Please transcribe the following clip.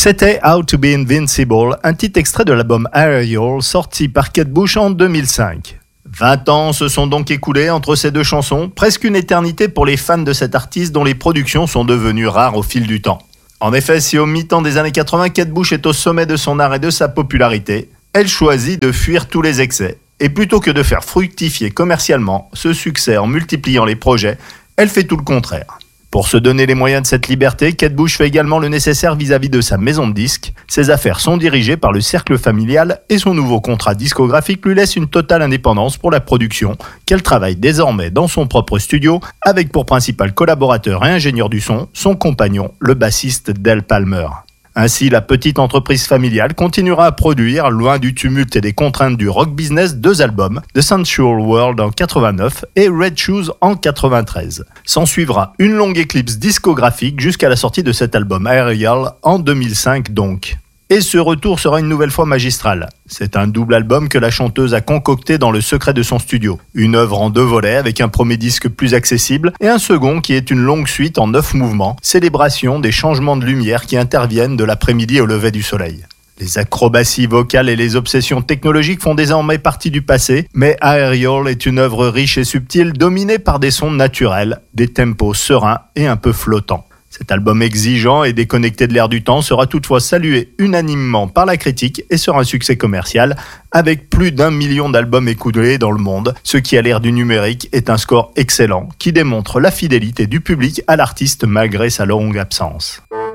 C'était How to Be Invincible, un petit extrait de l'album Aerial sorti par Kate Bush en 2005. 20 ans se sont donc écoulés entre ces deux chansons, presque une éternité pour les fans de cet artiste dont les productions sont devenues rares au fil du temps. En effet, si au mi-temps des années 80, Kate Bush est au sommet de son art et de sa popularité, elle choisit de fuir tous les excès. Et plutôt que de faire fructifier commercialement ce succès en multipliant les projets, elle fait tout le contraire. Pour se donner les moyens de cette liberté, Kate Bush fait également le nécessaire vis-à-vis de sa maison de disques. Ses affaires sont dirigées par le cercle familial et son nouveau contrat discographique lui laisse une totale indépendance pour la production, qu'elle travaille désormais dans son propre studio, avec pour principal collaborateur et ingénieur du son compagnon, le bassiste Del Palmer. Ainsi, la petite entreprise familiale continuera à produire, loin du tumulte et des contraintes du rock business, 2 albums, The Sensual World en 89 et Red Shoes en 93. S'en suivra une longue éclipse discographique jusqu'à la sortie de cet album Aerial en 2005 donc. Et ce retour sera une nouvelle fois magistral. C'est un double album que la chanteuse a concocté dans le secret de son studio. Une œuvre en 2 volets avec un premier disque plus accessible et un second qui est une longue suite en 9 mouvements, célébration des changements de lumière qui interviennent de l'après-midi au lever du soleil. Les acrobaties vocales et les obsessions technologiques font désormais partie du passé, mais Aerial est une œuvre riche et subtile dominée par des sons naturels, des tempos sereins et un peu flottants. Cet album exigeant et déconnecté de l'air du temps sera toutefois salué unanimement par la critique et sera un succès commercial avec plus d'1 million d'albums écoulés dans le monde, ce qui à l'ère du numérique est un score excellent qui démontre la fidélité du public à l'artiste malgré sa longue absence.